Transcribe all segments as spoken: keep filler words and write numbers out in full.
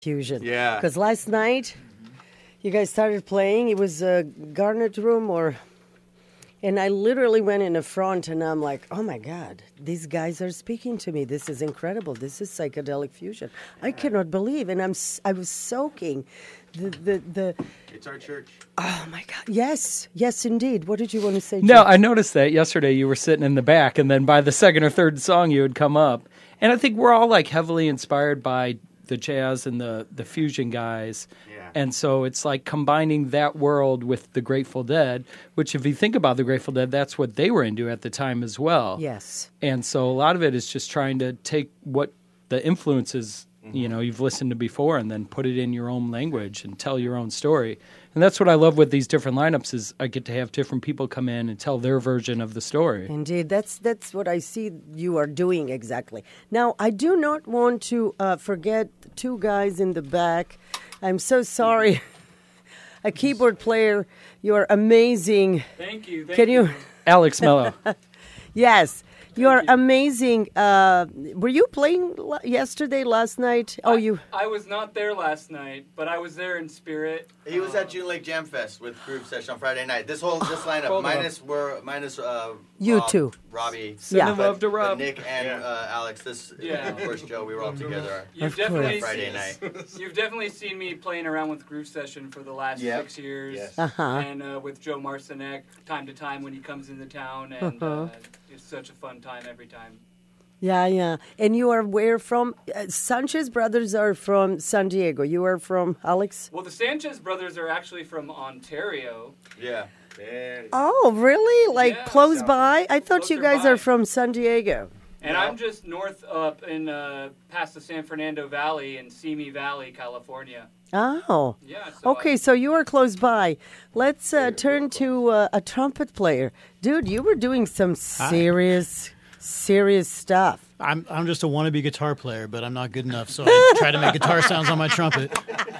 Fusion. Yeah. Because last night, you guys started playing. It was a Garnet Room, or, and I literally went in the front, and I'm like, oh my God, these guys are speaking to me. This is incredible. This is psychedelic fusion. I cannot believe, and I'm s- I was soaking the the the. It's our church. Oh my God! Yes, yes, indeed. What did you want to say? No, Jim? I noticed that yesterday you were sitting in the back, and then by the second or third song you would come up. And I think we're all like heavily inspired by the jazz and the, the fusion guys. Yeah. And so it's like combining that world with the Grateful Dead, which if you think about the Grateful Dead, that's what they were into at the time as well. Yes. And so a lot of it is just trying to take what the influences, mm-hmm. you know, you've listened to before and then put it in your own language and tell your own story. And that's what I love with these different lineups is I get to have different people come in and tell their version of the story. Indeed, that's that's what I see you are doing exactly. Now, I do not want to uh, forget the two guys in the back. I'm so sorry. A keyboard player, you're amazing. Thank you. Thank Can you? you. Alex Mello. Yes. You are you. amazing. Uh, were you playing l- yesterday, last night? Oh, I, you. I was not there last night, but I was there in spirit. He was at June Lake Jam Fest with Groove Session on Friday night. This whole this lineup, Hold on. minus we're minus uh, You Rob, two. Robbie, Yeah. Sending love to but Rob. Nick and Yeah. uh, Alex. This Yeah. of course Joe. We were all together. You've Of definitely course. Friday seen, night. You've definitely seen me playing around with Groove Session for the last Yep. six years. Yes. Uh-huh. And uh, with Joe Marcinek, time to time when he comes into town, and Uh-huh. uh, it's such a fun time every time. Yeah, yeah. And you are where from? Uh, Sanchez brothers are from San Diego. You are from, Alex? Well, the Sanchez brothers are actually from Ontario. Yeah. There. Oh, really? Like Yeah. close by? I thought you Closer guys by. are from San Diego. And No. I'm just north up in uh, past the San Fernando Valley in Simi Valley, California. Oh. Yeah. So Okay, so you are close by. Let's uh, turn to uh, a trumpet player. Dude, you were doing some serious, serious stuff. I'm I'm just a wannabe guitar player, but I'm not good enough, so I try to make guitar sounds on my trumpet.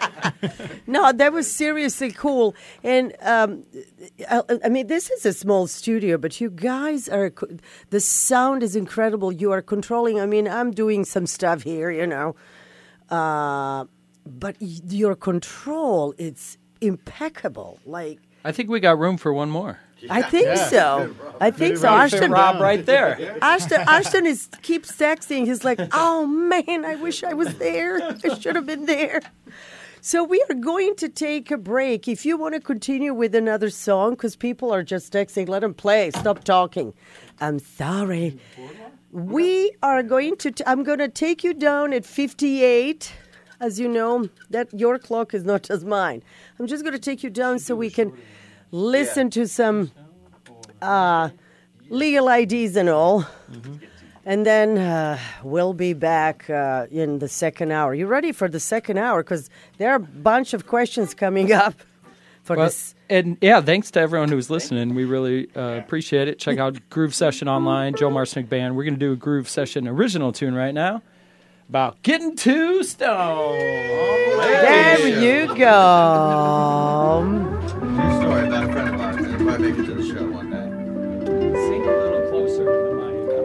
No, that was seriously cool. And, um, I, I mean, this is a small studio, but you guys are, co- the sound is incredible. You are controlling, I mean, I'm doing some stuff here, you know. Uh, but y- your control, it's impeccable. Like, I think we got room for one more. I think Yeah. so. I think so. Right. Ashton, Rob right there. Ashton, Ashton is keeps texting. He's like, "Oh man, I wish I was there. I should have been there." So we are going to take a break. If you want to continue with another song, because people are just texting, let them play. Stop talking. I'm sorry. We are going to. T- I'm going to take you down at fifty-eight. As you know, that your clock is not as mine. I'm just going to take you down so we can listen to some uh, legal I Ds and all. And then uh, we'll be back uh, in the second hour. You ready for the second hour? Because there are a bunch of questions coming up for Well, this. and yeah, thanks to everyone who's listening. We really uh, appreciate it. Check out Groove Session online, Joe Marcinek Band. We're going to do a Groove Session original tune right now about getting too stoned. There you go.